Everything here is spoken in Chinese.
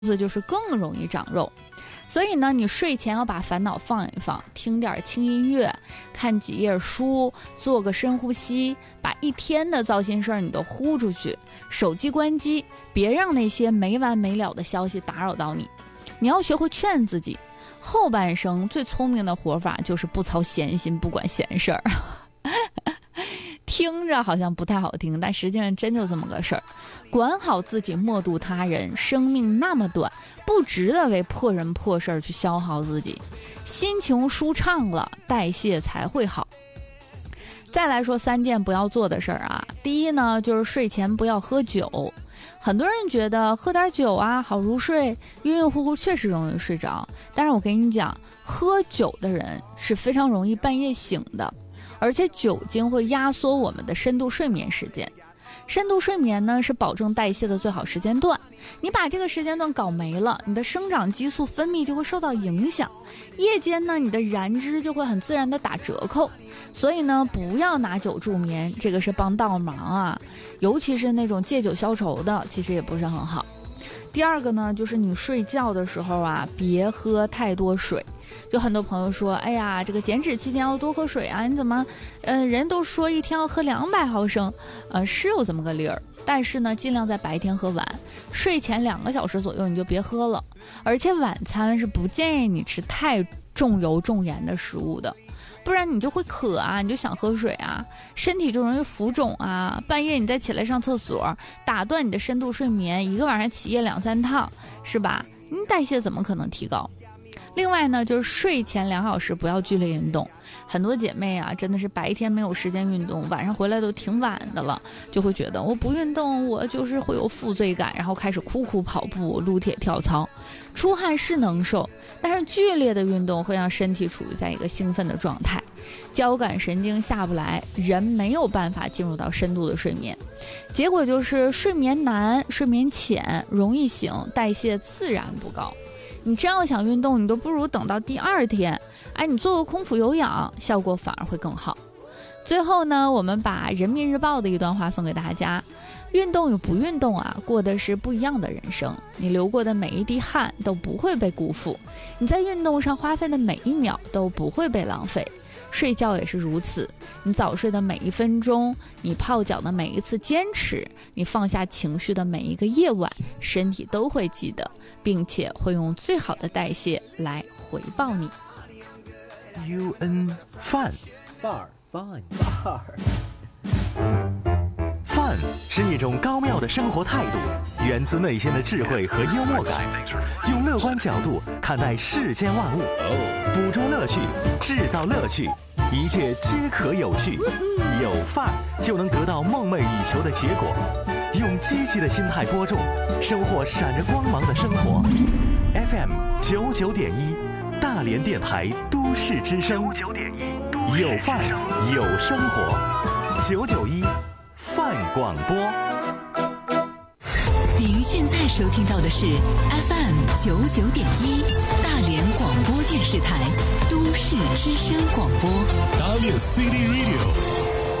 子就是更容易长肉。所以呢，你睡前要把烦恼放一放，听点轻音乐，看几页书，做个深呼吸，把一天的糟心事儿你都呼出去，手机关机，别让那些没完没了的消息打扰到你。你要学会劝自己，后半生最聪明的活法就是不操闲心，不管闲事儿。听着好像不太好听，但实际上真就这么个事儿。管好自己，莫度他人，生命那么短，不值得为破人破事儿去消耗自己。心情舒畅了，代谢才会好。再来说3件不要做的事儿啊。第一呢，就是睡前不要喝酒。很多人觉得喝点酒啊好入睡，晕晕乎乎确实容易睡着，但是我跟你讲，喝酒的人是非常容易半夜醒的，而且酒精会压缩我们的深度睡眠时间。深度睡眠呢是保证代谢的最好时间段，你把这个时间段搞没了，你的生长激素分泌就会受到影响，夜间呢你的燃脂就会很自然的打折扣。所以呢，不要拿酒助眠，这个是帮倒忙啊，尤其是那种借酒消愁的，其实也不是很好。第二个呢，就是你睡觉的时候啊，别喝太多水。就很多朋友说，哎呀，这个减脂期间要多喝水啊，你怎么人都说一天要喝200毫升，是有这么个理儿，但是呢尽量在白天喝完，睡前2个小时左右你就别喝了。而且晚餐是不建议你吃太重油重盐的食物的，不然你就会渴啊，你就想喝水啊，身体就容易浮肿啊，半夜你再起来上厕所，打断你的深度睡眠，一个晚上起夜2-3趟，是吧？你代谢怎么可能提高？另外呢，就是睡前2小时不要剧烈运动。很多姐妹啊，真的是白天没有时间运动，晚上回来都挺晚的了，就会觉得我不运动，我就是会有负罪感，然后开始苦跑步、撸铁、跳操。出汗是能受，但是剧烈的运动会让身体处于在一个兴奋的状态，交感神经下不来，人没有办法进入到深度的睡眠，结果就是睡眠难、睡眠浅、容易醒，代谢自然不高。你真要想运动，你都不如等到第2天，你做个空腹有氧，效果反而会更好。最后呢，我们把人民日报的一段话送给大家，运动与不运动啊，过的是不一样的人生，你流过的每一滴汗都不会被辜负，你在运动上花费的每一秒都不会被浪费。睡觉也是如此，你早睡的每1分钟，你泡脚的每一次坚持，你放下情绪的每一个夜晚，身体都会记得，并且会用最好的代谢来回报你。 饭是一种高妙的生活态度，源自内心的智慧和幽默感，用乐观角度看待世间万物，捕捉乐趣，制造乐趣，一切皆可有趣。有范儿就能得到梦寐以求的结果。用积极的心态播种，收获闪着光芒的生活。FM 99.1，大连电台都市之声。有范儿有生活，991范广播。 您现在收听到的是 FM 99.1，大连广播电视台都市之声广播。 大连 City Radio。